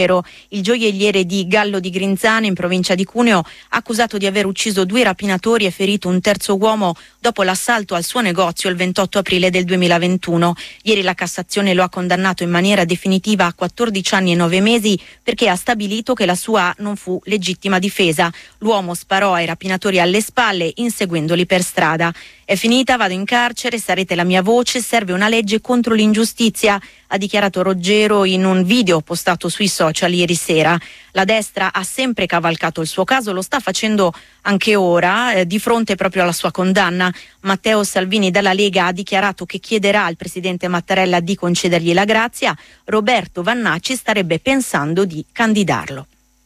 Il gioielliere di Gallo di Grinzane, in provincia di Cuneo, accusato di aver ucciso 2 rapinatori e ferito un terzo uomo dopo l'assalto al suo negozio il 28 aprile del 2021. Ieri la Cassazione lo ha condannato in maniera definitiva a 14 anni e 9 mesi perché ha stabilito che la sua non fu legittima difesa. L'uomo sparò ai rapinatori alle spalle inseguendoli per strada. È finita, vado in carcere, sarete la mia voce, serve una legge contro l'ingiustizia, ha dichiarato Roggero in un video postato sui social ieri sera. La destra ha sempre cavalcato il suo caso, lo sta facendo anche ora, di fronte proprio alla sua condanna. Matteo Salvini dalla Lega ha dichiarato che chiederà al presidente Mattarella di concedergli la grazia. Roberto Vannacci starebbe pensando di candidarlo.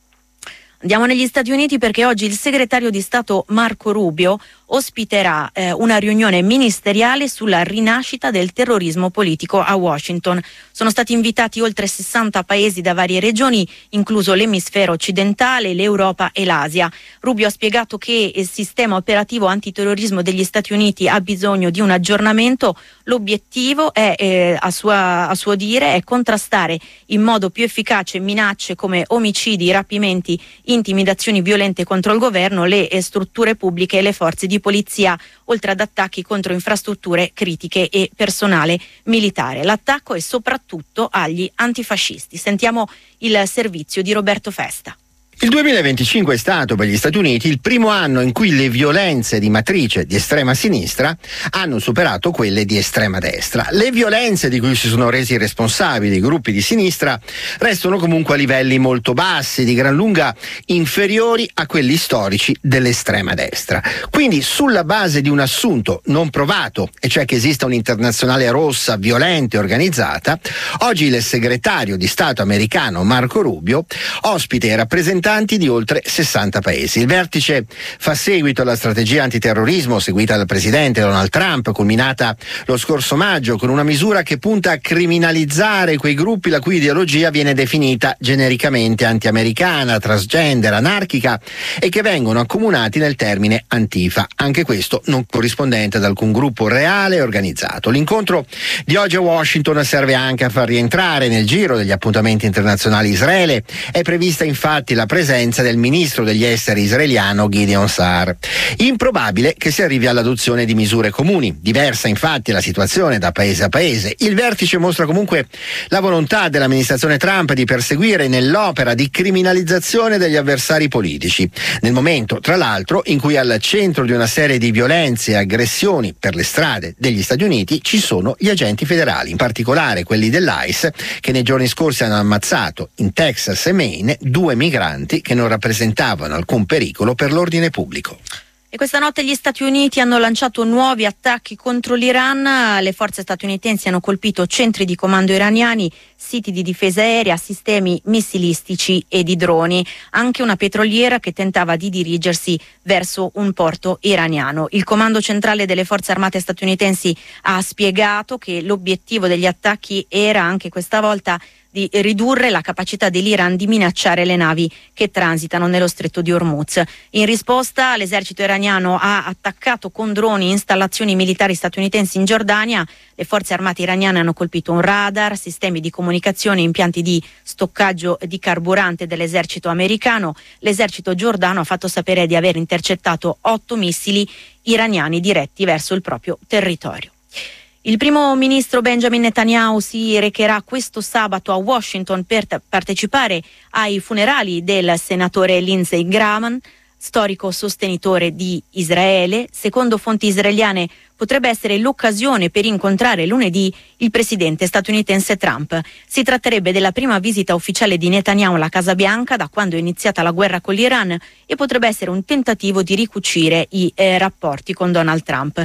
Andiamo negli Stati Uniti perché oggi il segretario di Stato Marco Rubio ospiterà una riunione ministeriale sulla rinascita del terrorismo politico a Washington. Sono stati invitati oltre 60 paesi da varie regioni, incluso l'emisfero occidentale, l'Europa e l'Asia. Rubio ha spiegato che il sistema operativo antiterrorismo degli Stati Uniti ha bisogno di un aggiornamento. L'obiettivo è, a suo dire, è contrastare in modo più efficace minacce come omicidi, rapimenti, intimidazioni violente contro il governo, le strutture pubbliche e le forze di polizia, oltre ad attacchi contro infrastrutture critiche e personale militare. L'attacco è soprattutto agli antifascisti. Sentiamo il servizio di Roberto Festa. Il 2025 è stato per gli Stati Uniti il primo anno in cui le violenze di matrice di estrema sinistra hanno superato quelle di estrema destra. Le violenze di cui si sono resi responsabili i gruppi di sinistra restano comunque a livelli molto bassi, di gran lunga inferiori a quelli storici dell'estrema destra. Quindi, sulla base di un assunto non provato, e cioè che esista un'internazionale rossa, violenta e organizzata, oggi il segretario di Stato americano Marco Rubio ospita i rappresentanti di oltre 60 paesi. Il vertice fa seguito alla strategia antiterrorismo seguita dal presidente Donald Trump, culminata lo scorso maggio con una misura che punta a criminalizzare quei gruppi la cui ideologia viene definita genericamente anti-americana, transgender, anarchica e che vengono accomunati nel termine Antifa, anche questo non corrispondente ad alcun gruppo reale e organizzato. L'incontro di oggi a Washington serve anche a far rientrare nel giro degli appuntamenti internazionali Israele. È prevista infatti la presenza del ministro degli esteri israeliano Gideon Sa'ar. Improbabile che si arrivi all'adozione di misure comuni. Diversa infatti la situazione da paese a paese. Il vertice mostra comunque la volontà dell'amministrazione Trump di perseguire nell'opera di criminalizzazione degli avversari politici, nel momento tra l'altro in cui al centro di una serie di violenze e aggressioni per le strade degli Stati Uniti ci sono gli agenti federali, in particolare quelli dell'ICE, che nei giorni scorsi hanno ammazzato in Texas e Maine 2 migranti che non rappresentavano alcun pericolo per l'ordine pubblico. E questa notte gli Stati Uniti hanno lanciato nuovi attacchi contro l'Iran. Le forze statunitensi hanno colpito centri di comando iraniani, siti di difesa aerea, sistemi missilistici e di droni. Anche una petroliera che tentava di dirigersi verso un porto iraniano. Il comando centrale delle forze armate statunitensi ha spiegato che l'obiettivo degli attacchi era anche questa volta di ridurre la capacità dell'Iran di minacciare le navi che transitano nello stretto di Hormuz. In risposta, l'esercito iraniano ha attaccato con droni installazioni militari statunitensi in Giordania. Le forze armate iraniane hanno colpito un radar, sistemi di comunicazione, impianti di stoccaggio di carburante dell'esercito americano. L'esercito giordano ha fatto sapere di aver intercettato 8 missili iraniani diretti verso il proprio territorio. Il primo ministro Benjamin Netanyahu si recherà questo sabato a Washington per partecipare ai funerali del senatore Lindsey Graham, storico sostenitore di Israele. Secondo fonti israeliane potrebbe essere l'occasione per incontrare lunedì il presidente statunitense Trump. Si tratterebbe della prima visita ufficiale di Netanyahu alla Casa Bianca da quando è iniziata la guerra con l'Iran e potrebbe essere un tentativo di ricucire i rapporti con Donald Trump.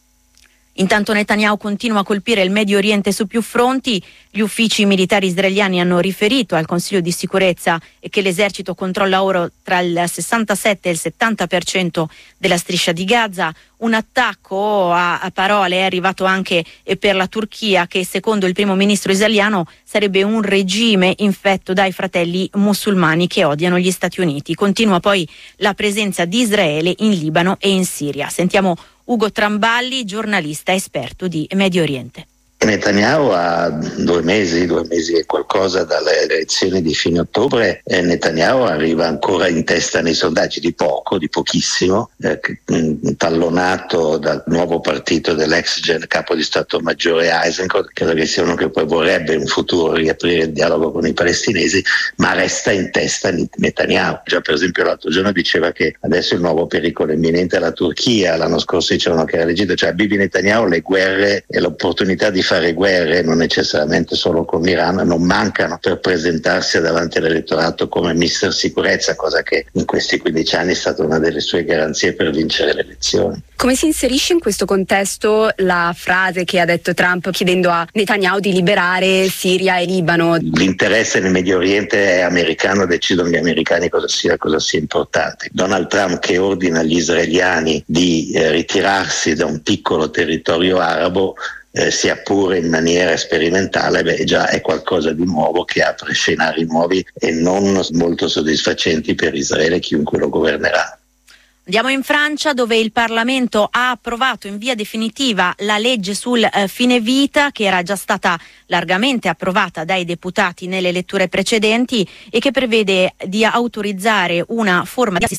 Intanto Netanyahu continua a colpire il Medio Oriente su più fronti. Gli uffici militari israeliani hanno riferito al Consiglio di sicurezza che l'esercito controlla ora tra il 67 e il 70% della striscia di Gaza. Un attacco a parole è arrivato anche per la Turchia, che secondo il primo ministro israeliano sarebbe un regime infetto dai fratelli musulmani che odiano gli Stati Uniti. Continua poi la presenza di Israele in Libano e in Siria. Sentiamo Ugo Tramballi, giornalista esperto di Medio Oriente. Netanyahu ha 2 mesi e qualcosa dalle elezioni di fine ottobre, e Netanyahu arriva ancora in testa nei sondaggi di pochissimo, tallonato dal nuovo partito dell'ex capo di Stato Maggiore Eisenkot, credo che sia uno che poi vorrebbe in futuro riaprire il dialogo con i palestinesi, ma resta in testa Netanyahu. Già per esempio l'altro giorno diceva che adesso il nuovo pericolo imminente è la Turchia, l'anno scorso dicevano che era l'Egitto, cioè a Bibi Netanyahu le guerre e l'opportunità di fare guerre, non necessariamente solo con l'Iran, non mancano per presentarsi davanti all'elettorato come mister sicurezza, cosa che in questi 15 anni è stata una delle sue garanzie per vincere le elezioni. Come si inserisce in questo contesto la frase che ha detto Trump chiedendo a Netanyahu di liberare Siria e Libano? L'interesse nel Medio Oriente è americano, decidono gli americani cosa sia importante. Donald Trump che ordina agli israeliani di ritirarsi da un piccolo territorio arabo, sia pure in maniera sperimentale, già è qualcosa di nuovo che apre scenari nuovi e non molto soddisfacenti per Israele e chiunque lo governerà. Andiamo in Francia, dove il Parlamento ha approvato in via definitiva la legge sul fine vita, che era già stata largamente approvata dai deputati nelle letture precedenti e che prevede di autorizzare una forma di assistenza